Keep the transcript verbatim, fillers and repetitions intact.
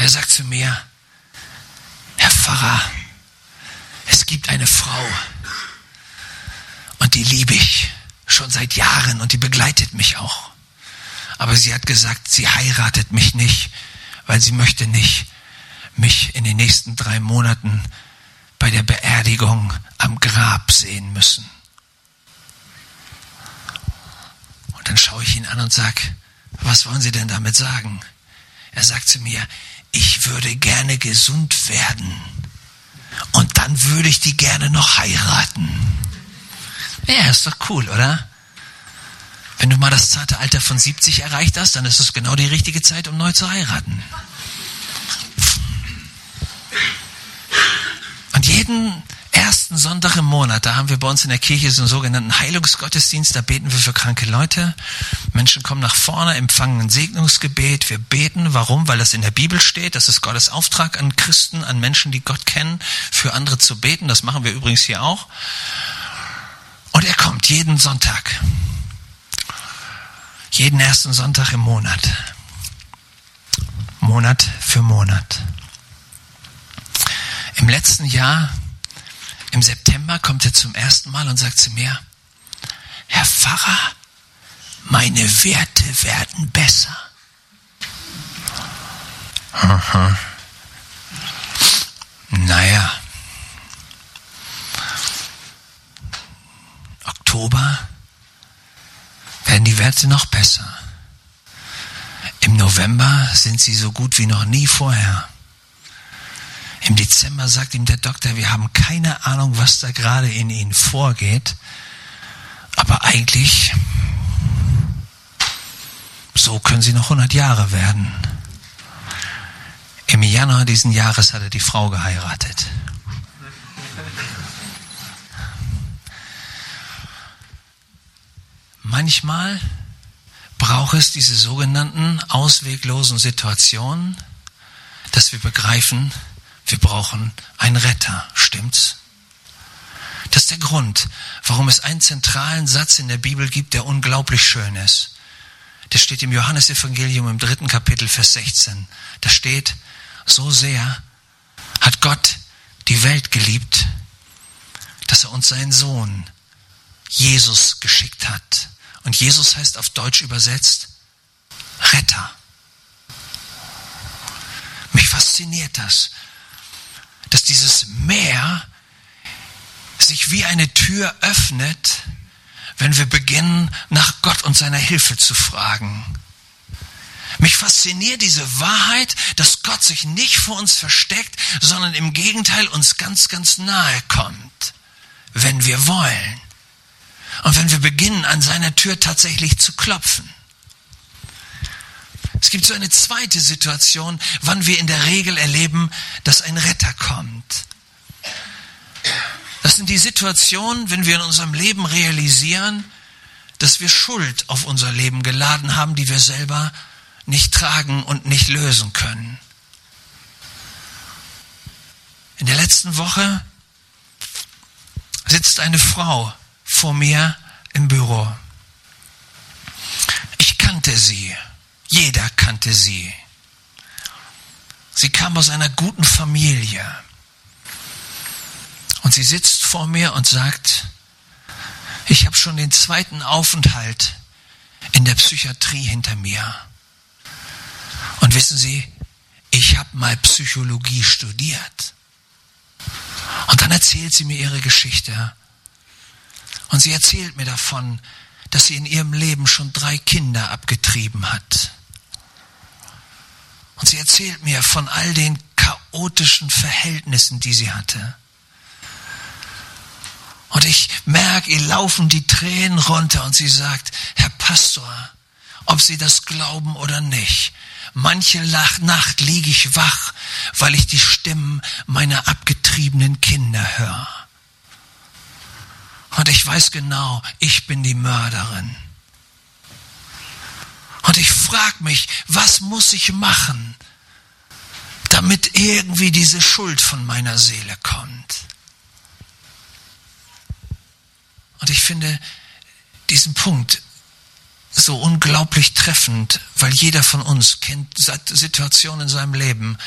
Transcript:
er sagt zu mir, Herr Pfarrer, es gibt eine Frau und die liebe ich schon seit Jahren und die begleitet mich auch. Aber sie hat gesagt, sie heiratet mich nicht, weil sie möchte nicht mich in den nächsten drei Monaten bei der Beerdigung am Grab sehen müssen. Und dann schaue ich ihn an und sage, was wollen Sie denn damit sagen? Er sagt zu mir, ich würde gerne gesund werden und dann würde ich die gerne noch heiraten. Ja, ist doch cool, oder? Wenn du mal das zarte Alter von siebzig erreicht hast, dann ist es genau die richtige Zeit, um neu zu heiraten. Und jeden ersten Sonntag im Monat, da haben wir bei uns in der Kirche so einen sogenannten Heilungsgottesdienst, da beten wir für kranke Leute. Menschen kommen nach vorne, empfangen ein Segnungsgebet. Wir beten, warum? Weil das in der Bibel steht. Das ist Gottes Auftrag an Christen, an Menschen, die Gott kennen, für andere zu beten. Das machen wir übrigens hier auch. Und er kommt jeden Sonntag. Jeden ersten Sonntag im Monat. Monat für Monat. Im letzten Jahr, im September, kommt er zum ersten Mal und sagt zu mir, Herr Pfarrer, meine Werte werden besser. Aha. Naja. Oktober werden die Werte noch besser. Im November sind sie so gut wie noch nie vorher. Im Dezember sagt ihm der Doktor, wir haben keine Ahnung, was da gerade in Ihnen vorgeht. Aber eigentlich, so können Sie noch hundert Jahre werden. Im Januar diesen Jahres hat er die Frau geheiratet. Manchmal braucht es diese sogenannten ausweglosen Situationen, dass wir begreifen, wir brauchen einen Retter. Stimmt's? Das ist der Grund, warum es einen zentralen Satz in der Bibel gibt, der unglaublich schön ist. Der steht im Johannesevangelium im dritten Kapitel, Vers sechzehn. Da steht, so sehr hat Gott die Welt geliebt, dass er uns seinen Sohn Jesus geschickt hat. Und Jesus heißt auf Deutsch übersetzt Retter. Mich fasziniert das, dass dieses Meer sich wie eine Tür öffnet, wenn wir beginnen, nach Gott und seiner Hilfe zu fragen. Mich fasziniert diese Wahrheit, dass Gott sich nicht vor uns versteckt, sondern im Gegenteil uns ganz, ganz nahe kommt, wenn wir wollen. Und wenn wir beginnen, an seiner Tür tatsächlich zu klopfen. Es gibt so eine zweite Situation, wann wir in der Regel erleben, dass ein Retter kommt. Das sind die Situationen, wenn wir in unserem Leben realisieren, dass wir Schuld auf unser Leben geladen haben, die wir selber nicht tragen und nicht lösen können. In der letzten Woche sitzt eine Frau vor mir im Büro. Ich kannte sie. Jeder kannte sie. Sie kam aus einer guten Familie. Und sie sitzt vor mir und sagt, ich habe schon den zweiten Aufenthalt in der Psychiatrie hinter mir. Und wissen Sie, ich habe mal Psychologie studiert. Und dann erzählt sie mir ihre Geschichte. Und sie erzählt mir davon, dass sie in ihrem Leben schon drei Kinder abgetrieben hat. Und sie erzählt mir von all den chaotischen Verhältnissen, die sie hatte. Und ich merke, ihr laufen die Tränen runter und sie sagt, Herr Pastor, ob Sie das glauben oder nicht, manche Nacht liege ich wach, weil ich die Stimmen meiner abgetriebenen Kinder höre. Und ich weiß genau, ich bin die Mörderin. Und ich frage mich, was muss ich machen, damit irgendwie diese Schuld von meiner Seele kommt? Und ich finde diesen Punkt so unglaublich treffend, weil jeder von uns kennt Situationen in seinem Leben,